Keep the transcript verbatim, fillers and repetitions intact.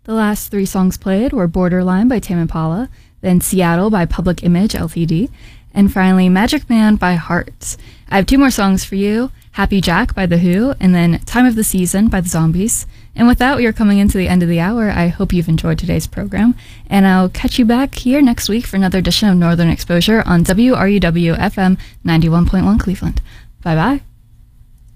The last three songs played were Borderline by Tame Impala, then Seattle by Public Image Ltd, and finally Magic Man by Hearts. I have two more songs for you, Happy Jack by The Who, and then Time of the Season by The Zombies. And with that, we are coming into the end of the hour. I hope you've enjoyed today's program, and I'll catch you back here next week for another edition of Northern Exposure on W R U W F M ninety-one point one Cleveland. Bye-bye.